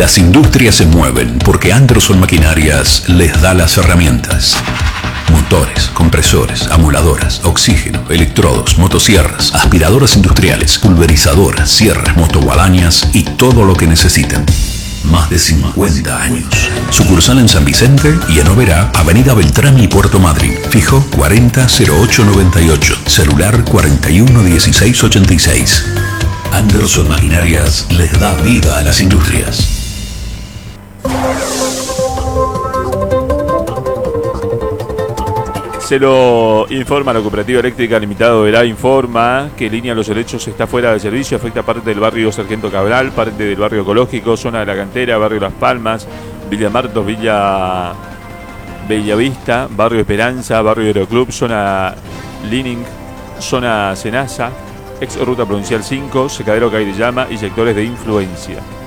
Las industrias se mueven porque Anderson Maquinarias les da las herramientas. Motores, compresores, amoladoras, oxígeno, electrodos, motosierras, aspiradoras industriales, pulverizadoras, sierras, motoguadañas y todo lo que necesiten. Más de 50 años. Sucursal en San Vicente y en Oberá, Avenida Beltrami y Puerto Madryn. Fijo 400898. Celular 411686. Anderson Maquinarias les da vida a las industrias. Se lo informa la Cooperativa Eléctrica Limitada Oberá, informa que Línea Los Helechos está fuera de servicio, afecta parte del barrio Sargento Cabral, parte del barrio Ecológico, zona de La Cantera, barrio Las Palmas, Villa Martos, Villa Bellavista, barrio Esperanza, barrio Aeroclub, zona Lining, zona Senasa, ex ruta provincial 5, secadero Caireyama y sectores de influencia.